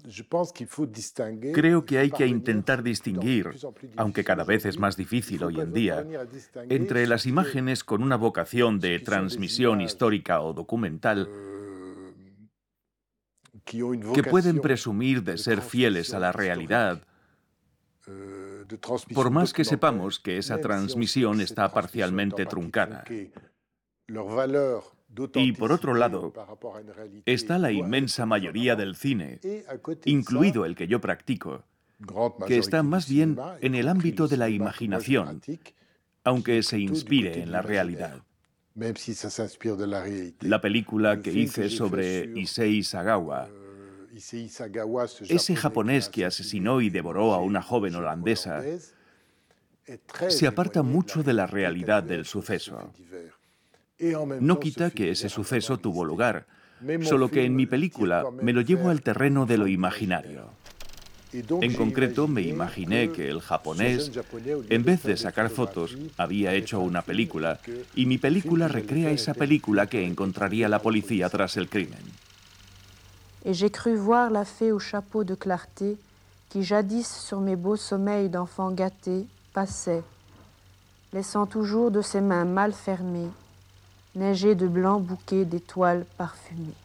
Creo que hay que intentar distinguir, aunque cada vez es más difícil hoy en día, entre las imágenes con una vocación de transmisión histórica o documental que pueden presumir de ser fieles a la realidad, por más que sepamos que esa transmisión está parcialmente truncada. Y por otro lado, está la inmensa mayoría del cine, incluido el que yo practico, que está más bien en el ámbito de la imaginación, aunque se inspire en la realidad. La película que hice sobre Issei Sagawa, ese japonés que asesinó y devoró a una joven holandesa, se aparta mucho de la realidad del suceso. No quita que ese suceso tuvo lugar, solo que en mi película me lo llevo al terreno de lo imaginario. En concreto, me imaginé que el japonés, en vez de sacar fotos, había hecho una película, y mi película recrea esa película que encontraría la policía tras el crimen. Et j'ai cru voir la fée au chapeau de clarté qui jadis sur mes beaux sommeils d'enfant gâté passait, laissant toujours de ses mains mal fermées neiger de blancs bouquets d'étoiles parfumées.